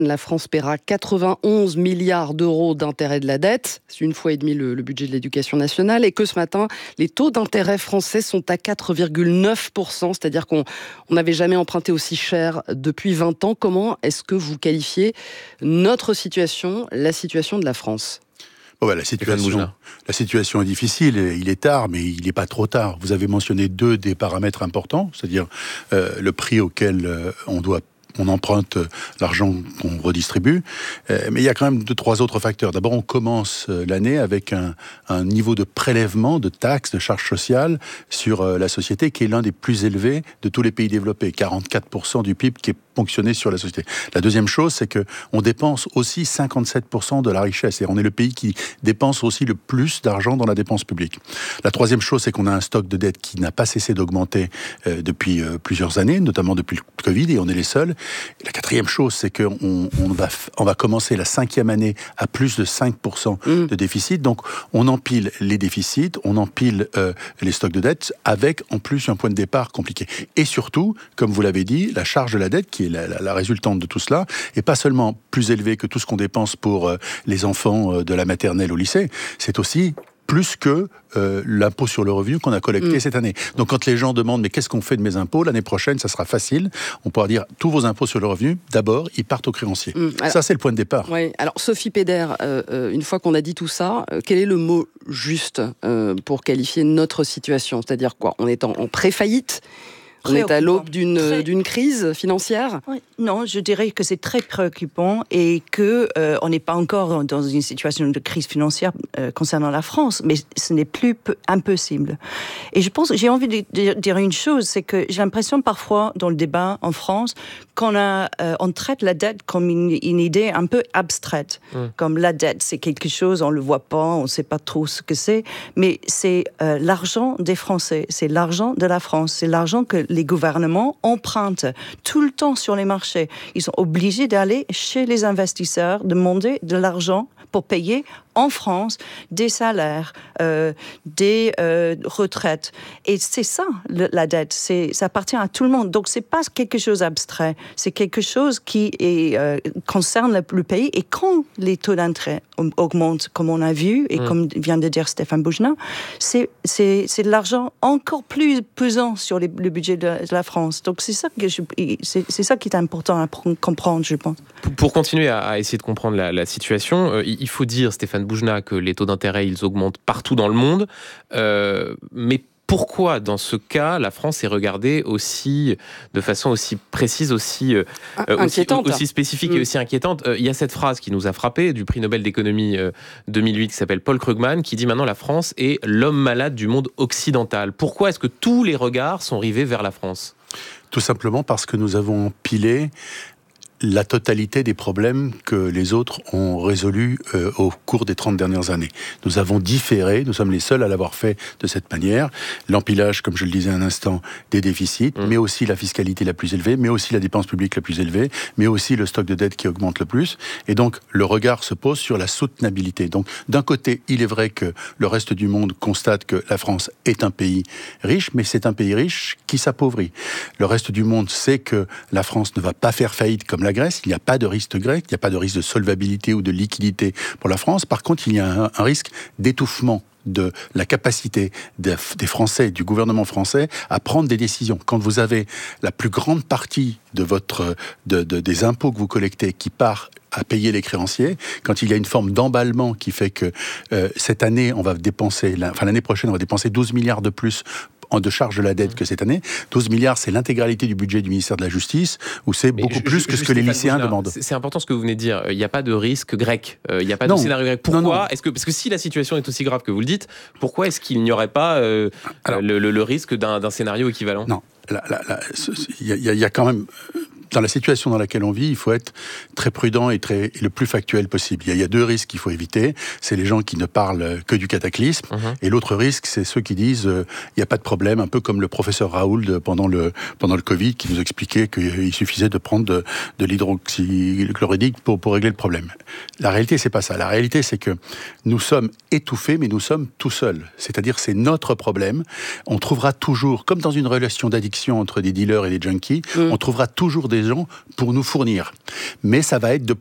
La France paiera 91 milliards d'euros d'intérêt de la dette. C'est 1,5 fois le budget de l'éducation nationale. Et que ce matin, les taux d'intérêt français sont à 4,9%. C'est-à-dire qu'on n'avait jamais emprunté aussi cher depuis 20 ans. Comment est-ce que vous qualifiez notre situation, la situation de la France ? La situation est difficile, il est tard, mais il n'est pas trop tard. Vous avez mentionné deux des paramètres importants, c'est-à-dire le prix auquel on emprunte l'argent qu'on redistribue, mais il y a quand même 2-3 autres facteurs. D'abord, on commence l'année avec un niveau de prélèvement, de taxes, de charges sociales sur la société qui est l'un des plus élevés de tous les pays développés, 44% du PIB qui est ponctionné sur la société. La deuxième chose, c'est qu'on dépense aussi 57% de la richesse, et on est le pays qui dépense aussi le plus d'argent dans la dépense publique. La troisième chose, c'est qu'on a un stock de dette qui n'a pas cessé d'augmenter depuis plusieurs années, notamment depuis le Covid, et on est les seuls. Et la quatrième chose, c'est qu'on va commencer la 5e année à plus de 5% de déficit. Donc, on empile les déficits, on empile les stocks de dette, avec en plus un point de départ compliqué. Et surtout, comme vous l'avez dit, la charge de la dette, qui est la résultante de tout cela, est pas seulement plus élevée que tout ce qu'on dépense pour les enfants de la maternelle au lycée, c'est aussi plus que l'impôt sur le revenu qu'on a collecté cette année. Donc quand les gens demandent « mais qu'est-ce qu'on fait de mes impôts ?» L'année prochaine, ça sera facile. On pourra dire « tous vos impôts sur le revenu, d'abord, ils partent aux créanciers ». Ça, c'est le point de départ. Oui. Alors, Sophie Péder, une fois qu'on a dit tout ça, quel est le mot juste pour qualifier notre situation ? C'est-à-dire quoi ? On est en pré-faillite ? On est à l'aube d'une crise financière ? Oui. Non, je dirais que c'est très préoccupant et que on n'est pas encore dans une situation de crise financière concernant la France, mais ce n'est plus impossible. Et je pense, j'ai envie de dire une chose, c'est que j'ai l'impression parfois dans le débat en France on traite la dette comme une idée un peu abstraite, comme la dette, c'est quelque chose, on le voit pas, on sait pas trop ce que c'est, mais c'est l'argent des Français, c'est l'argent de la France, c'est l'argent que les gouvernements empruntent tout le temps sur les marchés. Ils sont obligés d'aller chez les investisseurs, demander de l'argent pour payer en France des salaires, des retraites. Et c'est ça, la dette. Ça appartient à tout le monde. Donc, c'est pas quelque chose d'abstrait. C'est quelque chose qui concerne le pays. Et quand les taux d'intérêt augmentent, comme on a vu, et comme vient de dire Stéphane Bougenat, c'est de l'argent encore plus pesant sur le budget de la France. Donc, c'est ça qui est important à comprendre, je pense. Pour continuer à essayer de comprendre la situation, il faut dire, Stéphane Bougenat, que les taux d'intérêt, ils augmentent partout dans le monde. Mais pourquoi, dans ce cas, la France est regardée de façon aussi précise, aussi spécifique et aussi inquiétante ? Il y a cette phrase qui nous a frappé du prix Nobel d'économie 2008 qui s'appelle Paul Krugman, qui dit maintenant la France est l'homme malade du monde occidental. Pourquoi est-ce que tous les regards sont rivés vers la France ? Tout simplement parce que nous avons empilé la totalité des problèmes que les autres ont résolus au cours des 30 dernières années. Nous avons différé, nous sommes les seuls à l'avoir fait de cette manière. L'empilage, comme je le disais un instant, des déficits, mais aussi la fiscalité la plus élevée, mais aussi la dépense publique la plus élevée, mais aussi le stock de dette qui augmente le plus. Et donc, le regard se pose sur la soutenabilité. Donc, d'un côté, il est vrai que le reste du monde constate que la France est un pays riche, mais c'est un pays riche qui s'appauvrit. Le reste du monde sait que la France ne va pas faire faillite comme la Grèce, il n'y a pas de risque grec, il n'y a pas de risque de solvabilité ou de liquidité pour la France. Par contre, il y a un risque d'étouffement de la capacité des Français, du gouvernement français, à prendre des décisions. Quand vous avez la plus grande partie des impôts que vous collectez qui part à payer les créanciers, quand il y a une forme d'emballement qui fait que cette année, l'année prochaine, on va dépenser 12 milliards de plus de charge de la dette que cette année. 12 milliards, c'est l'intégralité du budget du ministère de la Justice, où c'est beaucoup plus que ce que les lycéens demandent. C'est important ce que vous venez de dire. Il n'y a pas de risque grec. Il n'y a pas de scénario grec. Pourquoi ? Non. Parce que si la situation est aussi grave que vous le dites, pourquoi est-ce qu'il n'y aurait pas le risque d'un scénario équivalent ? Non. Il y a quand même... Dans la situation dans laquelle on vit, il faut être très prudent et le plus factuel possible. Il y a deux risques qu'il faut éviter. C'est les gens qui ne parlent que du cataclysme. Et l'autre risque, c'est ceux qui disent il n'y a pas de problème, un peu comme le professeur Raoult pendant le Covid, qui nous expliquait qu'il suffisait de prendre de l'hydroxychloroquine pour régler le problème. La réalité, c'est pas ça. La réalité, c'est que nous sommes étouffés, mais nous sommes tout seuls. C'est-à-dire, c'est notre problème. On trouvera toujours, comme dans une relation d'addiction entre des dealers et des junkies, on trouvera toujours des des gens pour nous fournir. Mais ça va être